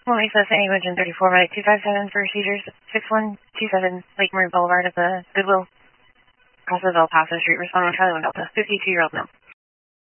Lisa, St. Engine 34 right 257 for seizures 6127 Lake Murray Boulevard at the Goodwill. Cross of El Paso Street, responding Charlie 1 Delta, 52-year-old male.